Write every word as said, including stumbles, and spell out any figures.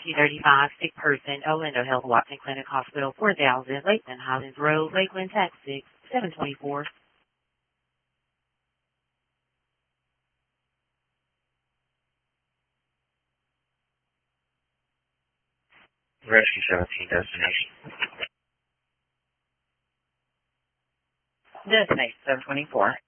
two thirty-five, sick person, Orlando Health Watson Clinic Hospital, four thousand, Lakeland Highlands Road, Lakeland, Texas, seven twenty-four. Rescue seventeen destination. Destination seven twenty-four.